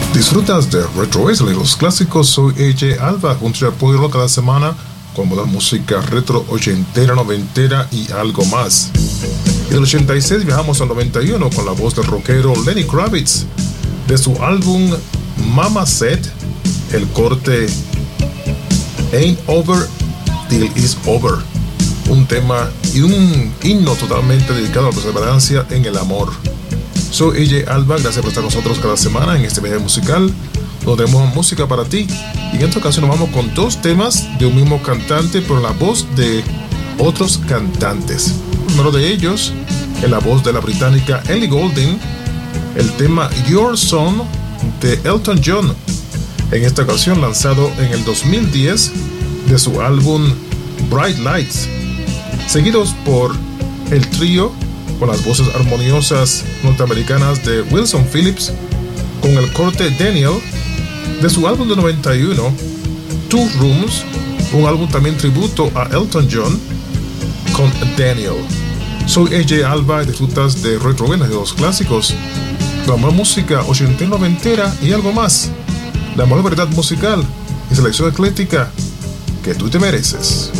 Disfrutas de Retro Wrestling, los clásicos. Soy AJ Alba, junto a apoyo cada semana con la música retro, ochentera, noventera y algo más. Y del 86 viajamos al 91 con la voz del rockero Lenny Kravitz de su álbum Mama Said, el corte Ain't Over Till It's Over, un tema y un himno totalmente dedicado a la perseverancia en el amor. Soy AJ Alba, gracias por estar con nosotros cada semana en este viaje musical, donde tenemos música para ti. Y en esta ocasión nos vamos con dos temas de un mismo cantante, pero en la voz de otros cantantes. El primero de ellos, en la voz de la británica Ellie Goulding, el tema Your Song de Elton John, en esta ocasión lanzado en el 2010 de su álbum Bright Lights, seguidos por el trío con las voces armoniosas norteamericanas de Wilson Phillips con el corte Daniel de su álbum de 91 Two Rooms, un álbum también tributo a Elton John con Daniel. Soy AJ Alba y disfrutas de Retro Wrestling, de los clásicos, la mejor música ochentera, noventera y algo más, la mejor variedad musical y selección ecléctica que tú te mereces.